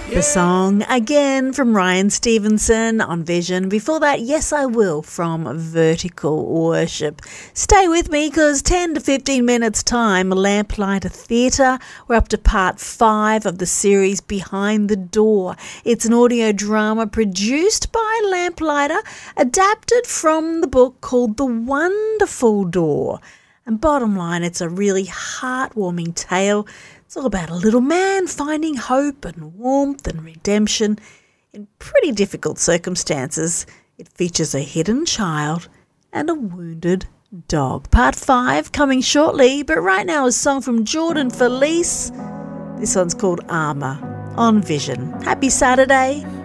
The song again from Ryan Stevenson on Vision. Before that, Yes I Will from Vertical Worship. Stay with me because 10 to 15 minutes time, Lamplighter Theatre. We're up to part 5 of the series Behind the Door. It's an audio drama produced by Lamplighter, adapted from the book called The Wonderful Door. And bottom line, it's a really heartwarming tale. It's all about a little man finding hope and warmth and redemption in pretty difficult circumstances. It features a hidden child and a wounded dog. Part 5 coming shortly, but right now a song from Jordan Felice. This one's called Armour on Vision. Happy Saturday.